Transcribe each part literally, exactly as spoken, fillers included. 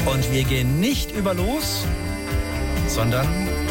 Und wir gehen nicht über los, sondern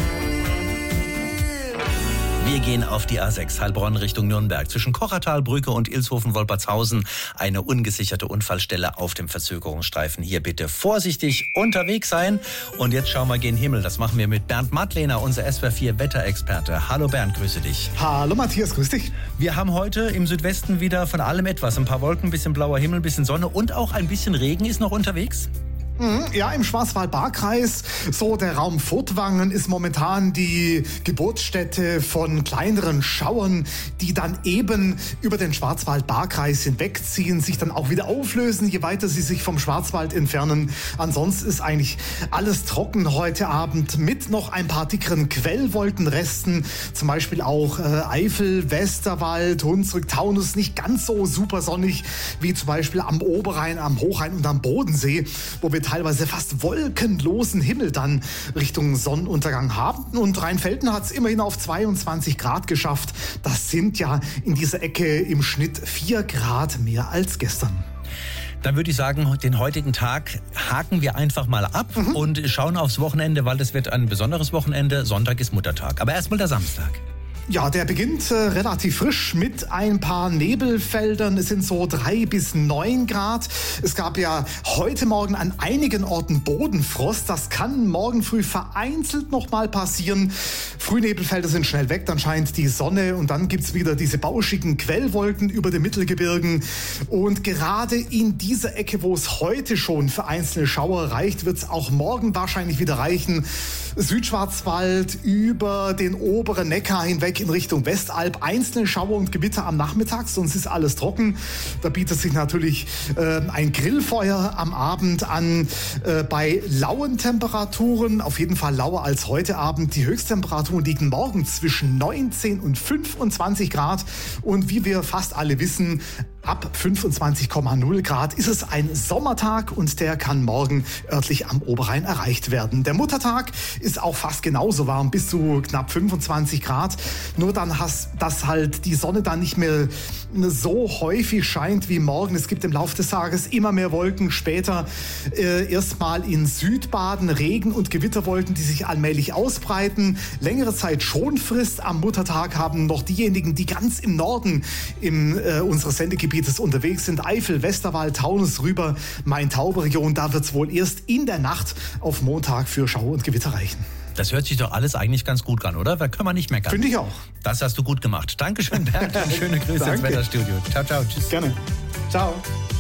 wir gehen auf die A sechs Heilbronn Richtung Nürnberg. Zwischen Kochertalbrücke und Ilshofen-Wolpertshausen eine ungesicherte Unfallstelle auf dem Verzögerungsstreifen. Hier bitte vorsichtig unterwegs sein. Und jetzt schauen wir gen Himmel. Das machen wir mit Bernd Madlener, unser S W R vier Wetterexperte. Hallo Bernd, grüße dich. Hallo Matthias, grüß dich. Wir haben heute im Südwesten wieder von allem etwas. Ein paar Wolken, ein bisschen blauer Himmel, ein bisschen Sonne und auch ein bisschen Regen ist noch unterwegs. Ja, im Schwarzwald-Baar-Kreis, so der Raum Furtwangen, ist momentan die Geburtsstätte von kleineren Schauern, die dann eben über den Schwarzwald-Baar-Kreis hinwegziehen, sich dann auch wieder auflösen, je weiter sie sich vom Schwarzwald entfernen. Ansonsten ist eigentlich alles trocken heute Abend mit noch ein paar dickeren Quellwolkenresten, zum Beispiel auch äh, Eifel, Westerwald, Hunsrück, Taunus, nicht ganz so super sonnig wie zum Beispiel am Oberrhein, am Hochrhein und am Bodensee, wo wir teilweise fast wolkenlosen Himmel dann Richtung Sonnenuntergang haben. Und Rheinfelden hat es immerhin auf zweiundzwanzig Grad geschafft. Das sind ja in dieser Ecke im Schnitt vier Grad mehr als gestern. Dann würde ich sagen, den heutigen Tag haken wir einfach mal ab mhm. und schauen aufs Wochenende, weil das wird ein besonderes Wochenende. Sonntag ist Muttertag. Aber erstmal der Samstag. Ja, der beginnt äh, relativ frisch mit ein paar Nebelfeldern. Es sind so drei bis neun Grad. Es gab ja heute Morgen an einigen Orten Bodenfrost. Das kann morgen früh vereinzelt noch mal passieren. Frühnebelfelder sind schnell weg, dann scheint die Sonne und dann gibt's wieder diese bauschigen Quellwolken über den Mittelgebirgen. Und gerade in dieser Ecke, wo es heute schon für einzelne Schauer reicht, wird's auch morgen wahrscheinlich wieder reichen. Südschwarzwald über den oberen Neckar hinweg in Richtung Westalb. Einzelne Schauer und Gewitter am Nachmittag, sonst ist alles trocken. Da bietet sich natürlich äh, ein Grillfeuer am Abend an. Äh, bei lauen Temperaturen, auf jeden Fall lauer als heute Abend. Die Höchsttemperaturen liegen morgen zwischen neunzehn und fünfundzwanzig Grad. Und wie wir fast alle wissen, ab fünfundzwanzig Komma null Grad ist es ein Sommertag und der kann morgen örtlich am Oberrhein erreicht werden. Der Muttertag ist auch fast genauso warm, bis zu knapp fünfundzwanzig Grad. Nur dann hast, dass halt die Sonne dann nicht mehr so häufig scheint wie morgen. Es gibt im Laufe des Tages immer mehr Wolken. Später äh, erstmal in Südbaden Regen- und Gewitterwolken, die sich allmählich ausbreiten. Längere Zeit Schonfrist am Muttertag haben noch diejenigen, die ganz im Norden im, äh, unseres Sendegebietes unterwegs sind. Eifel, Westerwald, Taunus rüber, Main-Taube-Region. Da wird es wohl erst in der Nacht auf Montag für Schauer und Gewitter reichen. Das hört sich doch alles eigentlich ganz gut an, oder? Da können wir nicht meckern. Finde ich auch. Das hast du gut gemacht. Dankeschön, Bernd. Schöne Grüße ins Wetterstudio. Ciao, ciao. Tschüss. Gerne. Ciao.